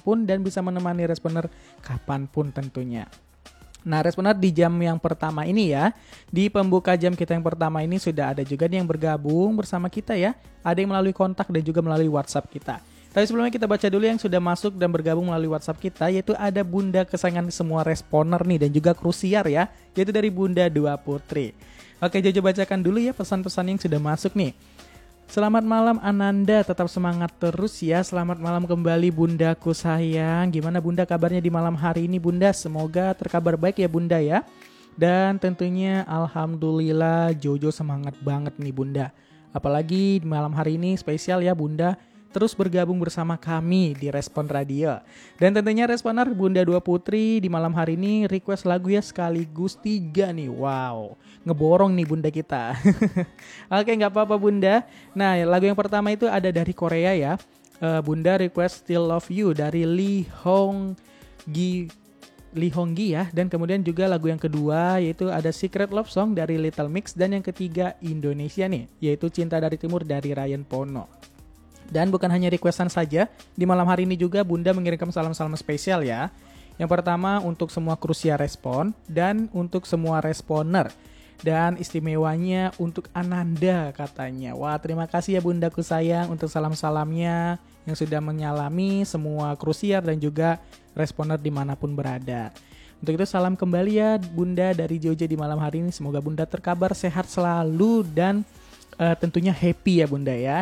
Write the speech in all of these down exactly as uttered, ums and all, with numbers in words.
dimanapun dan bisa menemani Responer kapanpun tentunya. Nah, Responer di jam yang pertama ini ya, di pembuka jam kita yang pertama ini sudah ada juga nih yang bergabung bersama kita ya. Ada yang melalui kontak dan juga melalui WhatsApp kita. Tapi sebelumnya kita baca dulu yang sudah masuk dan bergabung melalui WhatsApp kita, yaitu ada Bunda kesayangan semua Responer nih dan juga Krusiar ya, yaitu dari Bunda Dua Putri. Oke, Jojo bacakan dulu ya pesan-pesan yang sudah masuk nih. Selamat malam Ananda, tetap semangat terus ya. Selamat malam kembali bundaku sayang. Gimana bunda kabarnya di malam hari ini bunda? Semoga terkabar baik ya bunda ya. Dan tentunya alhamdulillah Jojo semangat banget nih bunda. Apalagi di malam hari ini spesial ya bunda. Terus bergabung bersama kami di Respon Radio. Dan tentunya Responer Bunda Dua Putri di malam hari ini request lagu ya sekaligus tiga nih. Wow, ngeborong nih bunda kita. Oke, gak apa-apa bunda. Nah, lagu yang pertama itu ada dari Korea ya. Uh, bunda request Still Love You dari Lee Hong Gi Lee Hong Gi ya. Dan kemudian juga lagu yang kedua yaitu ada Secret Love Song dari Little Mix. Dan yang ketiga Indonesia nih, yaitu Cinta Dari Timur dari Ryan Pono. Dan bukan hanya requestan saja, di malam hari ini juga Bunda mengirimkan salam-salam spesial ya. Yang pertama untuk semua Krusiar Respon dan untuk semua Responer. Dan istimewanya untuk Ananda katanya. Wah, terima kasih ya bundaku sayang untuk salam-salamnya yang sudah menyalami semua Krusiar dan juga Responer dimanapun berada. Untuk itu salam kembali ya bunda dari Jojo di malam hari ini. Semoga bunda terkabar sehat selalu dan Uh, tentunya happy ya bunda ya.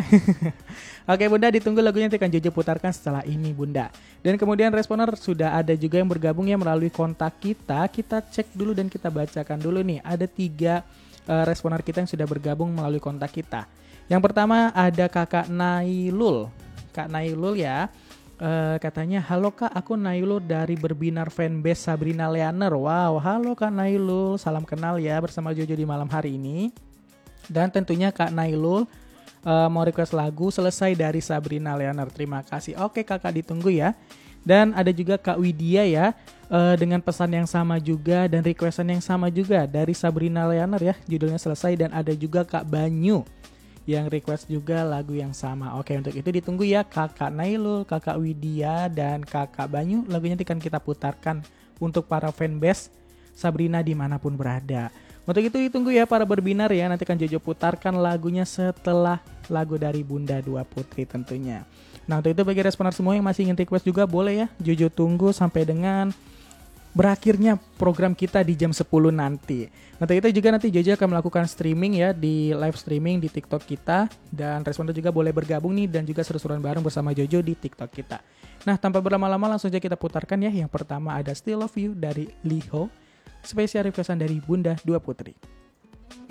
Oke bunda, ditunggu lagunya nanti akan Jojo putarkan setelah ini bunda. Dan kemudian Responer sudah ada juga yang bergabung ya melalui kontak kita. Kita cek dulu dan kita bacakan dulu nih. Ada tiga uh, Responer kita yang sudah bergabung melalui kontak kita. Yang pertama ada kakak Nailul. Kak Nailul ya. Uh, katanya halo kak, aku Nailul dari Berbinar Fanbase Sabrina Leaner. Wow, halo kak Nailul, salam kenal ya bersama Jojo di malam hari ini. Dan tentunya Kak Nailul uh, mau request lagu Selesai dari Sabrina Leaner. Terima kasih. Oke kakak, ditunggu ya. Dan ada juga Kak Widya ya, uh, dengan pesan yang sama juga dan requestan yang sama juga dari Sabrina Leaner ya, judulnya Selesai. Dan ada juga Kak Banyu yang request juga lagu yang sama. Oke, untuk itu ditunggu ya Kakak Nailul, Kakak Widya, dan Kakak Banyu. Lagunya akan kita putarkan untuk para fanbase Sabrina dimanapun berada. Untuk itu ditunggu ya para berbinar ya. Nanti akan Jojo putarkan lagunya setelah lagu dari Bunda Dua Putri tentunya. Nah untuk itu bagi Responer semua yang masih ingin request juga boleh ya. Jojo tunggu sampai dengan berakhirnya program kita di jam sepuluh nanti. Untuk itu juga nanti Jojo akan melakukan streaming ya, di live streaming di TikTok kita. Dan Responer juga boleh bergabung nih dan juga seru-seruan bareng bersama Jojo di TikTok kita. Nah tanpa berlama-lama langsung aja kita putarkan ya. Yang pertama ada Still Love You dari Lee Ho, spesial requestan dari Bunda Dua Putri.